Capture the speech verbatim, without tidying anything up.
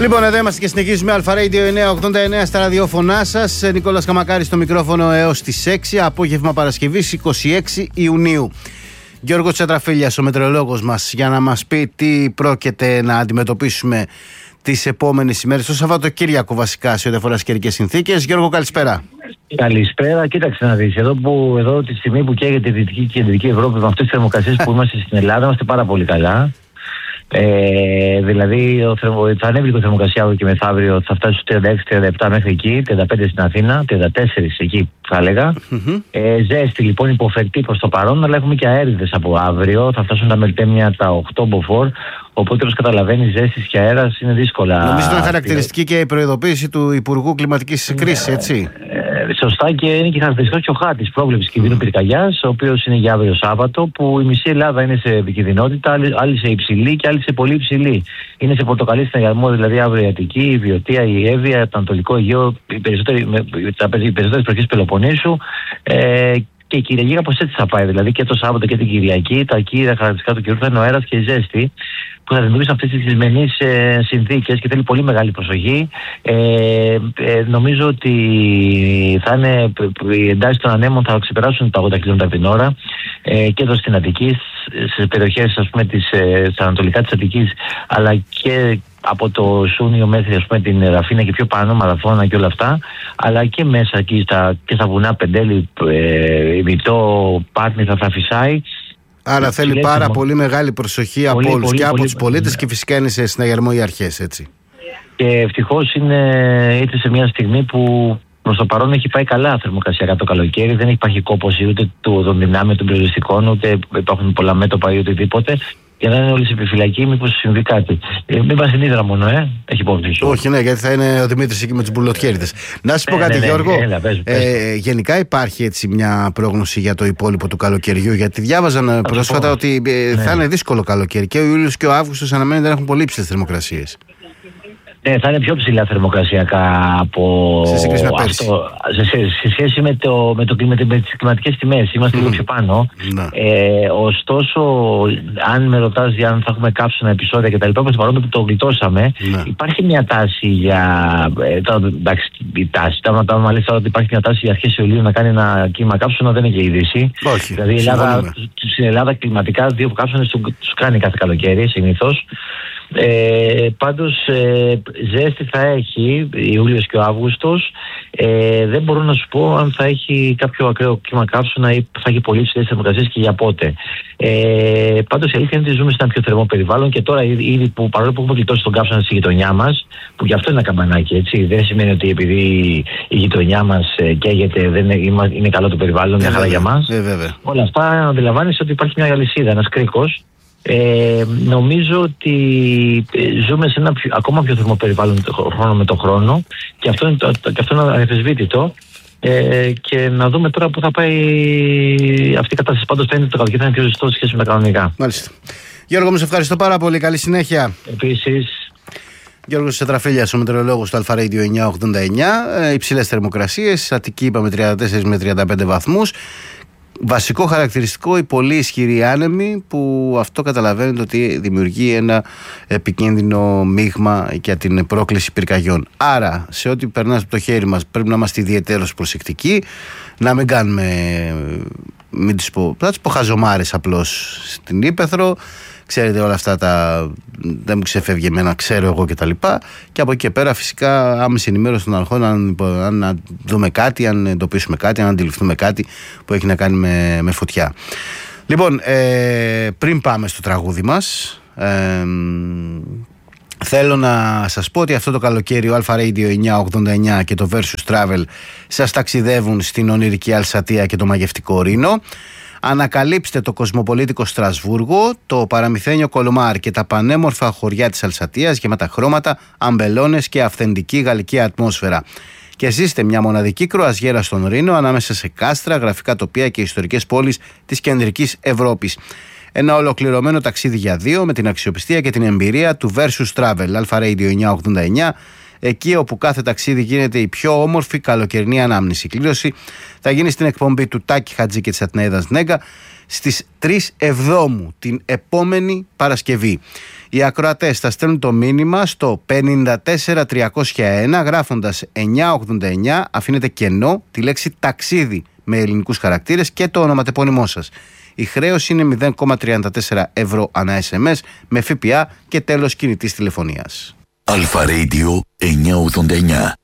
Λοιπόν, εδώ είμαστε και συνεχίζουμε. Αλφα Radio εννιακόσια ογδόντα εννέα στα ραδιόφωνά σας. Νικόλας Καμακάρης στο μικρόφωνο έως τις έξι. Απόγευμα Παρασκευής είκοσι έξι Ιουνίου. Γιώργος Τσατραφίλιας, ο μετεωρολόγος μας, για να μας πει τι πρόκειται να αντιμετωπίσουμε τις επόμενες ημέρες, το Σαββατοκύριακο βασικά, σε ό,τι αφορά τις καιρικές συνθήκες. Γιώργο, καλησπέρα. Καλησπέρα. Κοίταξε να δεις. Εδώ, που, εδώ τη στιγμή που καίγεται η Δυτική και Κεντρική Ευρώπη, με αυτές τις θερμοκρασίες που είμαστε στην Ελλάδα, είμαστε πάρα πολύ καλά. Ε, δηλαδή ο θερμο, θα ανέβει λίγο η θερμοκρασία αύριο και μεθαύριο, θα φτάσει στους τριάντα έξι τριάντα επτά μέχρι εκεί, τριάντα πέντε στην Αθήνα, τριάντα τέσσερα εκεί θα έλεγα. Mm-hmm. Ε, ζέστη λοιπόν υποφερτή προς το παρόν, αλλά έχουμε και αέριδες από αύριο, θα φτάσουν τα μελτέμια τα οκτώ μποφόρ, οπότε όπως καταλαβαίνεις ζέστης και αέρας είναι δύσκολα. Νομίζω ότι είναι χαρακτηριστική και η προειδοποίηση του Υπουργού Κλιματικής Κρίσης, έτσι. Ε, σωστά, και είναι και χαρακτηριστικό και ο χάρτης πρόβλεψης κινδύνου πυρκαγιάς, ο οποίος είναι για αύριο Σάββατο, που η μισή Ελλάδα είναι σε επικινδυνότητα, άλλη σε υψηλή και άλλη σε πολύ υψηλή. Είναι σε πορτοκαλί συναγερμό, δηλαδή αύριο η Αττική, η Βιωτία, η Εύβοια, το Ανατολικό Αιγαίο, οι περισσότερες περιοχές Πελοποννήσου. Ε, και η Κυριακή κάπως έτσι θα πάει, δηλαδή και το Σάββατο και την Κυριακή. Τα κύρια χαρακτηριστικά του καιρού θα είναι ο αέρας και η ζέστη, που θα δημιουργήσουν αυτές τις δυσμενείς ε, συνθήκες και θέλει πολύ μεγάλη προσοχή. Ε, ε, νομίζω ότι θα είναι, οι εντάσεις των ανέμων θα ξεπεράσουν τα ογδόντα χιλιόμετρα την ώρα ε, και εδώ στην Αττική, στις περιοχές ας πούμε, της, ε, στα ανατολικά της Αττικής, αλλά και από το Σούνιο μέχρι ας πούμε, την Ραφίνα και πιο πάνω, Μαραθώνα και όλα αυτά, αλλά και μέσα εκεί στα, και στα βουνά Πεντέλη, ε, Ημιτό, Πάρνηθα, θα φυσάει. Άρα θέλει πάρα μου. πολύ μεγάλη προσοχή πολύ, από όλους και από τους πολίτες, ναι. Και φυσικά είναι σε συναγερμό οι αρχές, έτσι. Και ευτυχώς είναι, ήρθε σε μια στιγμή που προς το παρόν έχει πάει καλά θερμοκρασιακά το καλοκαίρι, δεν υπάρχει κόπωση ούτε των δυνάμεων των περιοριστικών, ούτε υπάρχουν πολλά μέτωπα ή οτιδήποτε. Για να είναι όλοι σε επιφυλακή, μήπως συμβεί κάτι. Ε, μην πας στην Ύδρα μόνο, ε. Έχει υπόψη. Όχι, ναι, γιατί θα είναι ο Δημήτρης εκεί με τους μπουλοτιέριδες. Να σου πω κάτι, ναι, Γιώργο. Ναι, έλα, πες, πες. Ε, γενικά υπάρχει έτσι μια πρόγνωση για το υπόλοιπο του καλοκαιριού, γιατί διάβαζαν πρόσφατα ότι ε, ναι. θα είναι δύσκολο καλοκαίρι. Και ο Ιούλιος και ο Αύγουστος αναμένεται να έχουν πολύ υψηλές θερμοκρασίες. Ναι, θα είναι πιο ψηλά θερμοκρασιακά από σε σύγκριση με πέρσι. Αυτό, σε, σε, σε σχέση με, το, με, το, με, με τις κλιματικές τιμές. Είμαστε mm. λίγο πιο πάνω. Mm. Ε, ωστόσο, αν με ρωτάς αν θα έχουμε κάψωνα επεισόδια κτλ., όπως παρόλο που το γλιτώσαμε, mm. υπάρχει μια τάση για. Ε, τώρα, εντάξει, η τάση. Τα μάλιστα ότι υπάρχει μια τάση για αρχές Ιουλίου να κάνει ένα κύμα κάψωνα δεν έχει είδηση. Όχι. Δηλαδή, η Ελλάδα, στην Ελλάδα κλιματικά δύο κάψονες τους κάνει κάθε καλοκαίρι συνήθως. Ε, πάντως ε, ζέστη θα έχει Ιούλιος και ο Αύγουστος. ε, Δεν μπορώ να σου πω αν θα έχει κάποιο ακραίο κύμα κάψωνα ή θα έχει πολύ ψηλές θερμοκρασίες και για πότε. ε, Πάντως η αλήθεια είναι ότι ζούμε σε ένα πιο θερμό περιβάλλον και τώρα ήδη που παρόλο που έχουμε γλιτώσει τον κάψωνα στη γειτονιά μας, που γι' αυτό είναι ένα καμπανάκι, έτσι, δεν σημαίνει ότι επειδή η γειτονιά μας ε, καίγεται δεν είναι, είναι καλό το περιβάλλον, μια χαρά για μας. ε, Όλα αυτά αντιλαμβάνεσαι ότι υπάρχει μια αλυσίδα, ένας κρίκος. Ε, νομίζω ότι ζούμε σε ένα πιο, ακόμα πιο θερμό περιβάλλον χρόνο με το χρόνο και αυτό είναι, το, και αυτό είναι αναφεσβήτητο. Ε, και να δούμε τώρα που θα πάει αυτή η κατάσταση. Πάντως φαίνεται το καλοκαίρι θα είναι πιο ζεστό σε σχέση με τα κανονικά. Μάλιστα. Γιώργο, μου σε ευχαριστώ πάρα πολύ. Καλή συνέχεια. Επίσης. Γιώργος Τσατραφίλιας, ο μετεωρολόγος του Αλφα Radio εννιακόσια ογδόντα εννέα. Ε, υψηλές θερμοκρασίες. Αττική είπαμε τριάντα τέσσερα με τριάντα πέντε βαθμούς. Βασικό χαρακτηριστικό οι πολύ ισχυροί άνεμοι, που αυτό καταλαβαίνετε ότι δημιουργεί ένα επικίνδυνο μείγμα για την πρόκληση πυρκαγιών. Άρα σε ό,τι περνά από το χέρι μας πρέπει να είμαστε ιδιαιτέρως προσεκτικοί, να μην κάνουμε, μην τις πω, θα τις πω χαζομάρες απλώς στην ύπαιθρο. Ξέρετε όλα αυτά τα δεν μου ξεφεύγει εμένα, ξέρω εγώ κτλ. Και, και από εκεί και πέρα φυσικά άμεση ενημέρωση των αρχών αν, αν δούμε κάτι, αν εντοπίσουμε κάτι, αν αντιληφθούμε κάτι που έχει να κάνει με, με φωτιά. Λοιπόν, ε, πριν πάμε στο τραγούδι μας, ε, θέλω να σας πω ότι αυτό το καλοκαίρι ο Αλφα Radio εννιακόσια ογδόντα εννέα και το Versus Travel σας ταξιδεύουν στην ονειρική Αλσατία και το μαγευτικό Ρήνο. Ανακαλύψτε το κοσμοπολίτικο Στρασβούργο, το παραμυθένιο Κολομάρ και τα πανέμορφα χωριά της Αλσατίας γεμάτα χρώματα, αμπελώνες και αυθεντική γαλλική ατμόσφαιρα. Και ζήστε μια μοναδική κρουαζιέρα στον Ρήνο ανάμεσα σε κάστρα, γραφικά τοπία και ιστορικές πόλεις της κεντρικής Ευρώπης. Ένα ολοκληρωμένο ταξίδι για δύο με την αξιοπιστία και την εμπειρία του Versus Travel. Αλφα Radio εννιακόσια ογδόντα εννέα, εκεί όπου κάθε ταξίδι γίνεται η πιο όμορφη καλοκαιρινή ανάμνηση. Η κλήρωση θα γίνει στην εκπομπή του Τάκη Χατζή και της Ατναίδας Νέγκα στις τρεις Εβδόμου, την επόμενη Παρασκευή. Οι ακροατές θα στέλνουν το μήνυμα στο πέντε τέσσερα τριακόσια ένα γράφοντας εννιακόσια ογδόντα εννιά, αφήνετε κενό τη λέξη ταξίδι με ελληνικούς χαρακτήρες και το ονοματεπώνυμό σας. Η χρέωση είναι μηδέν κόμμα τριάντα τέσσερα ευρώ ανά ες εμ ες με ΦΠΑ και τέλος κινητής τηλεφωνίας. Αλφα Radio εννιακόσια ογδόντα εννιά.